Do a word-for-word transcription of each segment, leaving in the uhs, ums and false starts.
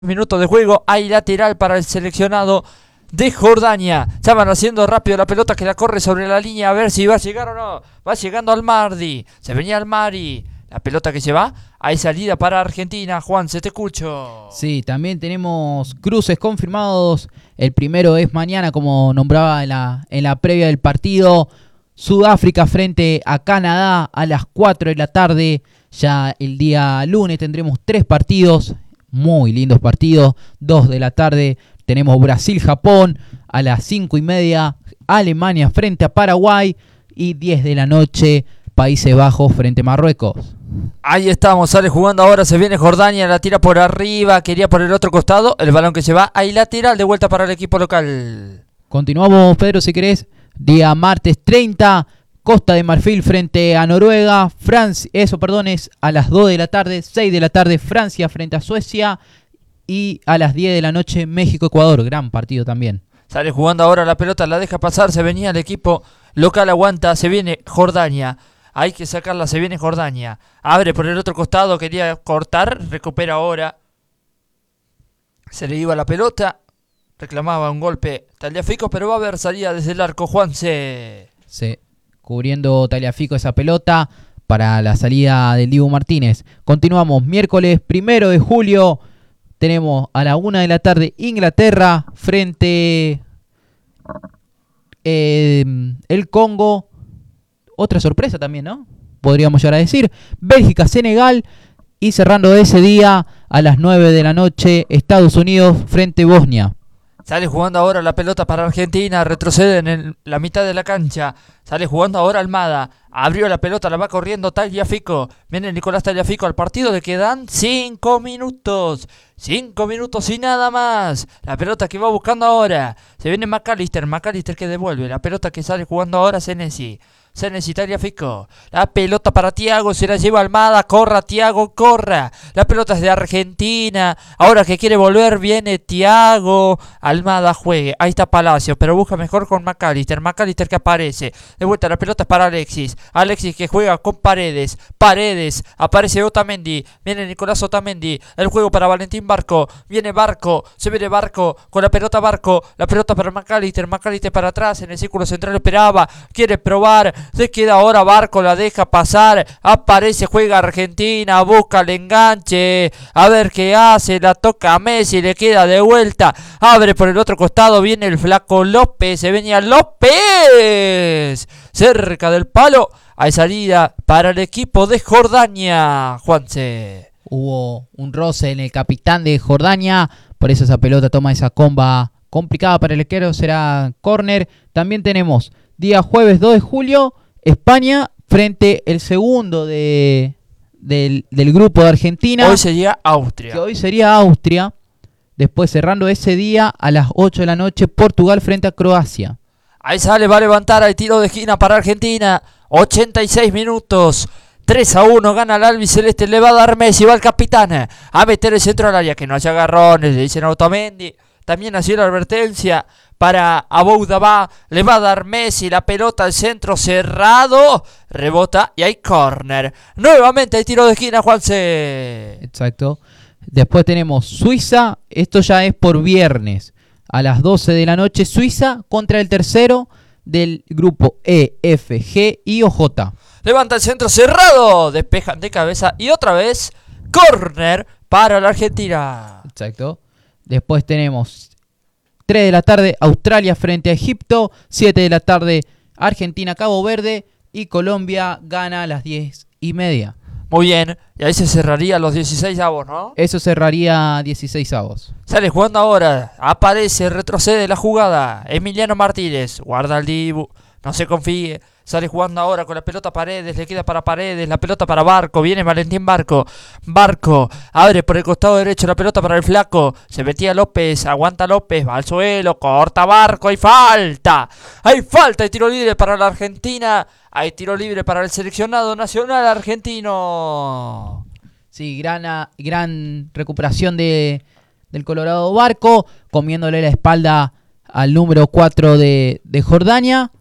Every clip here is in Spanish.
Minutos de juego, hay lateral para el seleccionado de Jordania. Ya van haciendo rápido la pelota que la corre sobre la línea, a ver si va a llegar o no. Va llegando al Mardi, se venía al Mari. La pelota que se va, hay salida para Argentina. Juan, se te escucho. Sí, también tenemos cruces confirmados. El primero es mañana, como nombraba en la, en la previa del partido. Sudáfrica frente a Canadá a las cuatro de la tarde. Ya el día lunes tendremos tres partidos. Muy lindos partidos. dos de la tarde tenemos Brasil-Japón. A las cinco y media Alemania frente a Paraguay. Y diez de la noche Países Bajos frente a Marruecos. Ahí estamos, sale jugando ahora, se viene Jordania, la tira por arriba, quería por el otro costado, el balón que se va, ahí lateral de vuelta para el equipo local. Continuamos, Pedro, si querés. Día martes treinta, Costa de Marfil frente a Noruega. Francia, eso, perdón, es a las dos de la tarde, seis de la tarde, Francia frente a Suecia. Y a las diez de la noche, México-Ecuador, gran partido también. Sale jugando ahora la pelota, la deja pasar, se venía el equipo local, aguanta, se viene Jordania. Hay que sacarla, se viene Jordania. Abre por el otro costado, quería cortar, recupera ahora. Se le iba la pelota, reclamaba un golpe Tagliafico, pero va a haber salida desde el arco, Juanse. Sí, cubriendo Tagliafico esa pelota para la salida del Dibu Martínez. Continuamos, miércoles primero de julio, tenemos a la una de la tarde Inglaterra frente eh, el Congo. Otra sorpresa también, ¿no? Podríamos llegar a decir. Bélgica, Senegal. Y cerrando ese día a las nueve de la noche, Estados Unidos frente a Bosnia. Sale jugando ahora la pelota para Argentina. Retrocede en el, la mitad de la cancha. Sale jugando ahora Almada. Abrió la pelota, la va corriendo Tagliafico. Viene Nicolás Tagliafico al partido. Le quedan cinco minutos. Cinco minutos y nada más. La pelota que va buscando ahora. Se viene McAllister. McAllister que devuelve. La pelota que sale jugando ahora Senesi. Senesi, Tagliafico. La pelota para Thiago. Se la lleva Almada. Corra, Thiago, corra. La pelota es de Argentina. Ahora que quiere volver viene Thiago. Almada juegue. Ahí está Palacio. Pero busca mejor con McAllister. McAllister que aparece. De vuelta la pelota es para Alexis. Alexis que juega con Paredes. Paredes. Aparece Otamendi. Viene Nicolás Otamendi. El juego para Valentín Barco. Viene Barco. Se viene Barco. Con la pelota Barco. La pelota para McAllister. McAllister para atrás. En el círculo central esperaba. Quiere probar. Se queda ahora Barco. La deja pasar. Aparece. Juega Argentina. Busca el enganche. A ver qué hace. La toca a Messi. Le queda de vuelta. Abre por el otro costado. Viene el flaco López. Se venía López. Cerca del palo. Hay salida para el equipo de Jordania. Juanse. Hubo un roce en el capitán de Jordania. Por eso esa pelota toma esa comba complicada para el arquero. Será córner. También tenemos día jueves dos de julio. España frente el segundo de, del, del grupo de Argentina. Hoy sería Austria. Que hoy sería Austria. Después cerrando ese día a las ocho de la noche. Portugal frente a Croacia. Ahí sale, va a levantar, hay tiro de esquina para Argentina. ochenta y seis minutos. tres a uno gana el albiceleste. Le va a dar Messi, va el capitán a meter el centro al área. Que no haya agarrones, le dicen a Otamendi. También ha sido la advertencia para Aboudaba. Le va a dar Messi la pelota al centro cerrado. Rebota y hay córner. Nuevamente hay tiro de esquina, Juanse. Exacto. Después tenemos Suiza. Esto ya es por viernes. A las doce de la noche, Suiza contra el tercero del grupo E, F, G y O J. Levanta el centro cerrado. Despejan de cabeza y otra vez córner para la Argentina. Exacto. Después tenemos tres de la tarde, Australia frente a Egipto. siete de la tarde, Argentina, Cabo Verde. Y Colombia gana a las diez y media. Muy bien, y ahí se cerraría los dieciséis avos, ¿no? Eso cerraría dieciséis avos. Sale jugando ahora, aparece, retrocede la jugada. Emiliano Martínez, guarda el Dibu, no se confíe. Sale jugando ahora con la pelota Paredes, le queda para Paredes, la pelota para Barco, viene Valentín Barco. Barco, abre por el costado derecho la pelota para el flaco. Se metía López, aguanta López, va al suelo, corta Barco, hay falta. Hay falta, hay tiro libre para la Argentina. Hay tiro libre para el seleccionado nacional argentino. Sí, gran, gran recuperación de, del Colorado Barco, comiéndole la espalda al número cuatro de, de Jordania.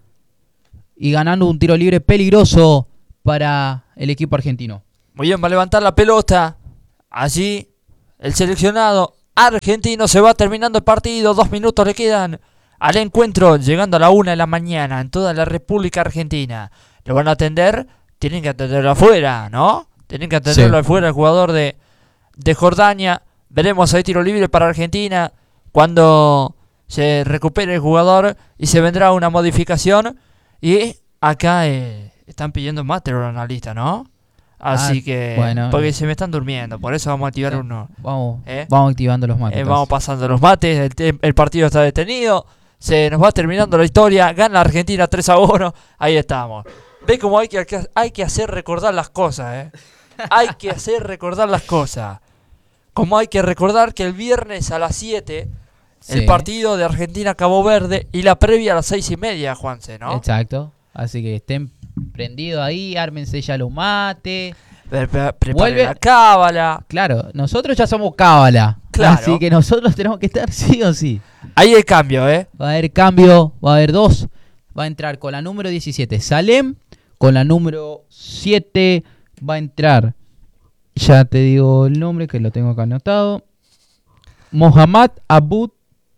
Y ganando un tiro libre peligroso para el equipo argentino. Muy bien, va a levantar la pelota. Allí el seleccionado Argentino. Se va terminando el partido. Dos minutos le quedan al encuentro. Llegando a la una de la mañana en toda la República Argentina. ¿Lo van a atender? Tienen que atenderlo afuera, ¿no? Tienen que atenderlo Sí. afuera el jugador de, de Jordania. Veremos ahí tiro libre para Argentina cuando se recupere el jugador y se vendrá una modificación. Y acá eh, están pidiendo más de los analistas, ¿no? Así Ah, que, bueno. porque se me están durmiendo, por eso vamos a activar uno. Vamos, ¿Eh? vamos activando los mates. Eh, vamos pasando los mates, el, te- el partido está detenido, se nos va terminando la historia, gana Argentina tres a uno, ahí estamos. Ve cómo hay que, que- hay que hacer recordar las cosas, ¿eh? Hay que hacer recordar las cosas. Como hay que recordar que el viernes a las siete, el Sí. partido de Argentina-Cabo Verde y la previa a las seis y media, Juanse, ¿no? Exacto. Así que estén prendidos ahí, ármense ya los mates. Pre- pre- prepare Vuelve- la cábala. Claro, nosotros ya somos cábala. Claro. Así que nosotros tenemos que estar sí o sí. Ahí el cambio, ¿eh? Va a haber cambio, va a haber dos. Va a entrar con la número diecisiete Salem, con la número siete va a entrar, ya te digo el nombre que lo tengo acá anotado, Mohammad Abud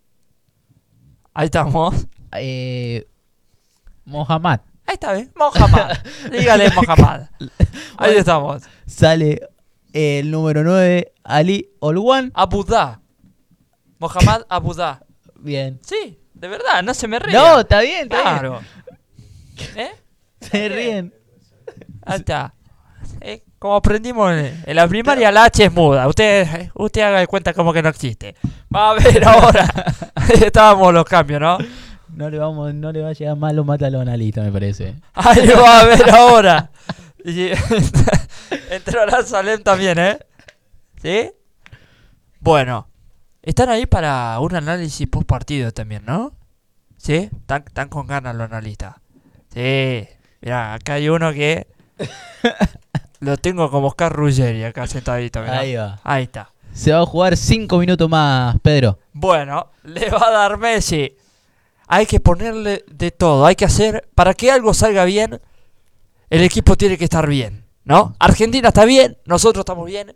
Ahí estamos. eh, Mohammad. Ahí está, ¿eh? Mohammad. Dígale Mohammad. Ahí Bueno. estamos. Sale el número nueve Ali Olwan. Abudá. Mohammad Abudá. Bien. Sí, de verdad, no se me ría. No, está bien, está claro. ¿Eh? bien. Se ríen. Ahí está. Eh, Como aprendimos en, en la primaria, la H es muda. Usted, usted haga de cuenta como que no existe. Va a ver ahora. Ahí estábamos los cambios, ¿no? No le vamos, no le va a llegar mal los mata a los analistas, me parece. Ahí va a ver ahora. Y entrará Salem también, ¿eh? ¿Sí? Bueno. Están ahí para un análisis post partido también, ¿no? ¿Sí? Están, están con ganas los analistas. Sí. Mirá, acá hay uno que lo tengo como Oscar Ruggeri acá sentadito. Mirá. Ahí va. Ahí está. Se va a jugar cinco minutos más, Pedro. Bueno, le va a dar Messi. Hay que ponerle de todo. Hay que hacer, para que algo salga bien, el equipo tiene que estar bien, ¿no? Argentina está bien, nosotros estamos bien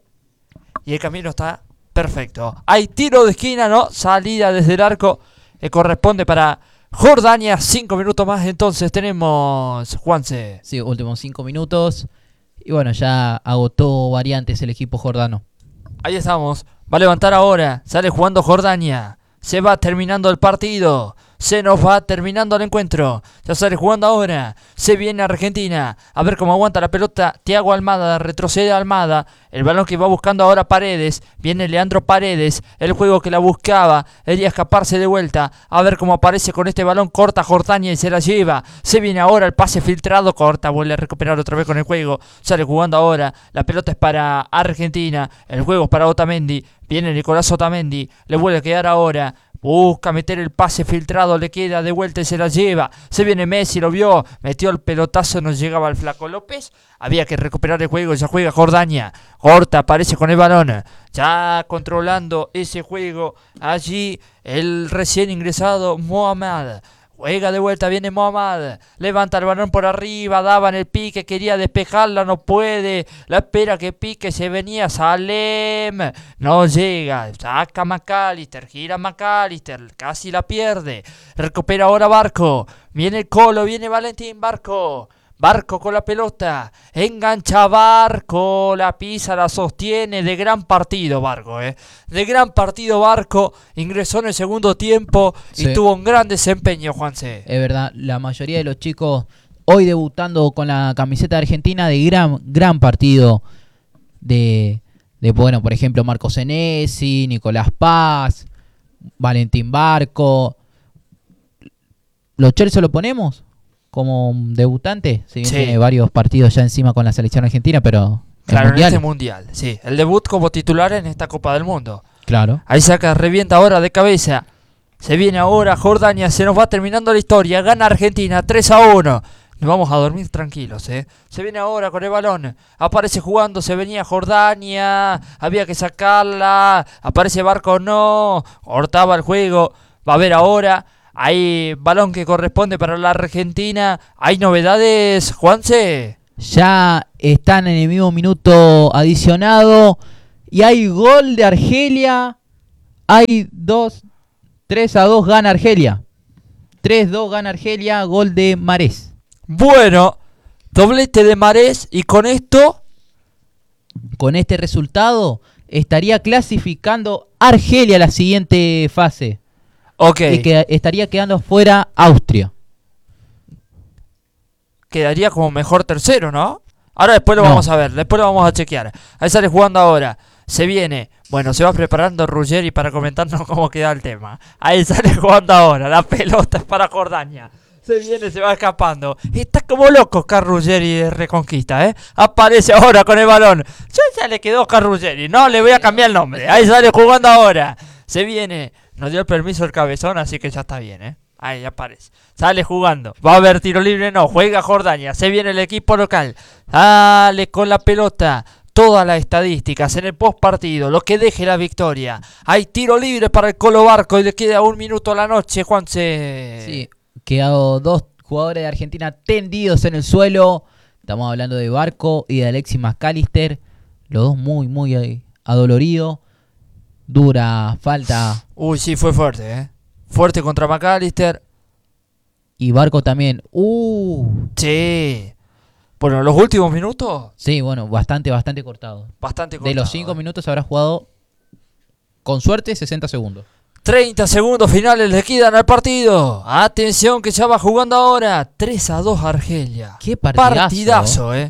y el camino está perfecto. Hay tiro de esquina, ¿no? Salida desde el arco que corresponde para Jordania. Cinco minutos más entonces tenemos, Juanse. Sí, últimos cinco minutos. Y bueno, ya agotó variantes el equipo jordano. Ahí estamos. Va a levantar ahora. Sale jugando Jordania. Se va terminando el partido. Se nos va terminando el encuentro. Ya sale jugando ahora. Se viene Argentina. A ver cómo aguanta la pelota. Thiago Almada. Retrocede Almada. El balón que va buscando ahora Paredes. Viene Leandro Paredes. El juego que la buscaba. Quería escaparse de vuelta. A ver cómo aparece con este balón. Corta Jordania y se la lleva. Se viene ahora el pase filtrado. Corta. Vuelve a recuperar otra vez con el juego. Sale jugando ahora. La pelota es para Argentina. El juego es para Otamendi. Viene Nicolás Otamendi. Le vuelve a quedar ahora. Busca meter el pase filtrado, le queda de vuelta y se la lleva. Se viene Messi, lo vio, metió el pelotazo, no llegaba el Flaco López. Había que recuperar el juego, ya juega Jordania. Horta aparece con el balón, ya controlando ese juego. Allí el recién ingresado Mohamed. Juega de vuelta, viene Mohamed. Levanta el balón por arriba, daba en el pique, quería despejarla, no puede. La espera que pique, se venía Salem. No llega, saca McAllister, gira McAllister, casi la pierde. Recupera ahora Barco. Viene el Colo, viene Valentín Barco. Barco con la pelota, engancha Barco, la pisa, la sostiene, de gran partido Barco, eh. De gran partido Barco, ingresó en el segundo tiempo y Sí. tuvo un gran desempeño, Juanse. Es verdad, la mayoría de los chicos hoy debutando con la camiseta de Argentina de gran, gran partido. De, de bueno, por ejemplo, Marco Senesi, Nicolás Paz, Valentín Barco. ¿Los Chelsea lo ponemos como debutante? Si bien Sí. tiene varios partidos ya encima con la selección argentina, pero el Claro, mundial. en este mundial, sí. El debut como titular en esta Copa del Mundo. Claro. Ahí saca, revienta ahora de cabeza. Se viene ahora Jordania, se nos va terminando la historia. Gana Argentina tres a uno. Nos vamos a dormir tranquilos, eh. Se viene ahora con el balón. Aparece jugando, se venía Jordania. Había que sacarla. Aparece Barco, no. Cortaba el juego. Va a ver ahora. Hay balón que corresponde para la Argentina. ¿Hay novedades, Juanse? Ya están en el mismo minuto adicionado. Y hay gol de Argelia. Hay dos, tres a dos gana Argelia. tres dos gana Argelia, gol de Marés. Bueno, doblete de Marés y con esto... Con este resultado estaría clasificando Argelia a la siguiente fase. Ok. Y que estaría quedando fuera Austria. Quedaría como mejor tercero, ¿no? Ahora después lo No. vamos a ver, después lo vamos a chequear. Ahí sale jugando ahora. Se viene. Bueno, se va preparando Ruggeri para comentarnos cómo queda el tema. Ahí sale jugando ahora. La pelota es para Jordania. Se viene, se va escapando. Está como loco Oscar Ruggeri de Reconquista, ¿eh? Aparece ahora con el balón. Ya, ya le quedó Oscar Ruggeri. No, le voy a cambiar el nombre. Ahí sale jugando ahora. Se viene. Nos dio el permiso el cabezón, así que ya está bien, ¿eh? Ahí aparece. Sale jugando. Va a haber tiro libre, no. Juega Jordania. Se viene el equipo local. Sale con la pelota. Todas las estadísticas en el post partido. Lo que deje la victoria. Hay tiro libre para el Colo Barco y le queda un minuto a la noche, Juanse. Sí, quedado dos jugadores de Argentina tendidos en el suelo. Estamos hablando de Barco y de Alexis McAllister. Los dos muy, muy adoloridos. Dura falta. Uy, sí, fue fuerte, ¿eh? Fuerte contra McAllister. Y Barco también. Uh. Sí. Bueno, los últimos minutos, Sí, bueno, bastante, bastante cortado. bastante cortado. De los cinco ¿eh? minutos habrá jugado, con suerte, sesenta segundos. treinta segundos finales le quedan al partido. Atención que ya va jugando ahora. tres a dos Argelia. Qué partidazo. Partidazo, eh.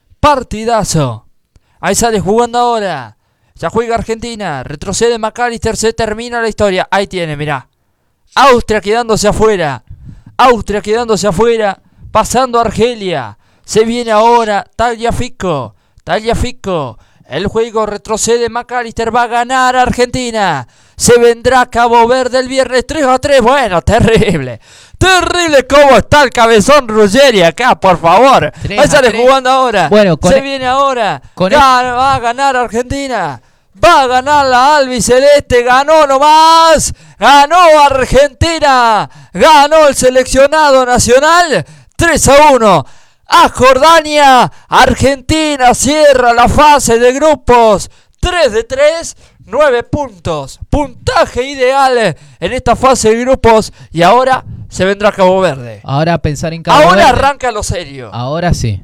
Partidazo. Ahí sale jugando ahora. Ya juega Argentina. Retrocede McAllister. Se termina la historia. Ahí tiene, mirá. Austria quedándose afuera. Austria quedándose afuera. Pasando a Argelia. Se viene ahora Tagliafico. Tagliafico. El juego retrocede. McAllister va a ganar Argentina. Se vendrá Cabo Verde el viernes tres a tres. Bueno, terrible. Terrible cómo está el cabezón Ruggeri acá, por favor. Ahí sale jugando ahora. Bueno, con Se e- viene ahora. con Gana, va a ganar Argentina. Va a ganar la albiceleste. Ganó nomás. Ganó Argentina. Ganó el seleccionado nacional. tres a uno. A Jordania. Argentina cierra la fase de grupos. tres de tres. nueve puntos. Puntaje ideal en esta fase de grupos. Y ahora se vendrá Cabo Verde. Ahora pensar en Cabo Ahora Verde. arranca lo serio. Ahora sí.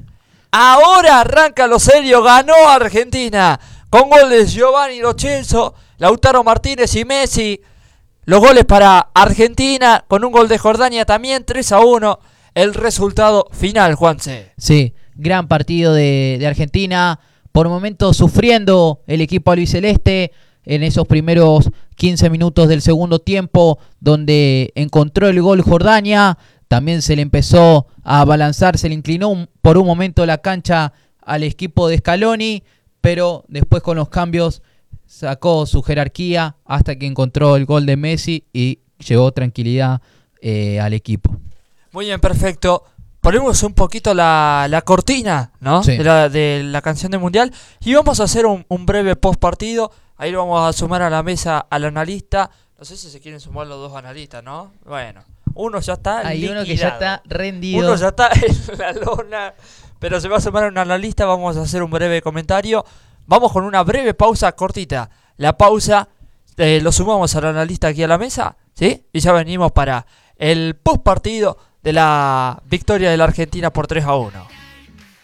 Ahora arranca lo serio. Ganó Argentina. Con goles de Giovanni Lo Celso, Lautaro Martínez y Messi. Los goles para Argentina. Con un gol de Jordania también. tres a uno. El resultado final, Juanse. Sí, gran partido de, de Argentina. Por momentos sufriendo el equipo albiceleste en esos primeros quince minutos del segundo tiempo, donde encontró el gol Jordania. También se le empezó a abalanzar, se le inclinó un, por un momento la cancha al equipo de Scaloni, pero después con los cambios sacó su jerarquía hasta que encontró el gol de Messi y llevó tranquilidad eh, al equipo. Muy bien, perfecto. Ponemos un poquito la, la cortina, ¿no? Sí. De, la, de la canción del Mundial. Y vamos a hacer un, un breve post partido. Ahí lo vamos a sumar a la mesa al analista. No sé si se quieren sumar los dos analistas, ¿no? Bueno, uno ya está Hay liquidado. uno que ya está rendido. Uno ya está en la lona. Pero se va a sumar un analista. Vamos a hacer un breve comentario. Vamos con una breve pausa cortita. La pausa eh, lo sumamos al analista aquí a la mesa, ¿sí? Y ya venimos para el post partido de la victoria de la Argentina por tres a uno.